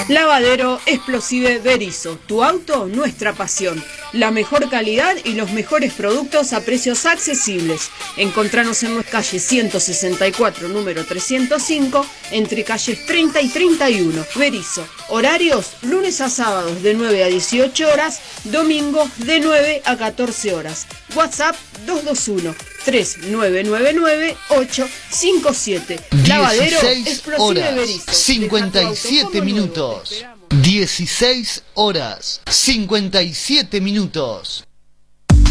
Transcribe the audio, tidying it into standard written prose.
Lavadero Explosive Berisso, tu auto, nuestra pasión. La mejor calidad y los mejores productos a precios accesibles. Encontranos en la calle 164, número 305, entre calles 30 y 31. Berisso. Horarios, lunes a sábados de 9 a 18 horas, domingos de 9 a 14 horas. WhatsApp 221-3999-857. Lavadero Explosive Berisso. 57 minutos. 16 horas 57 minutos.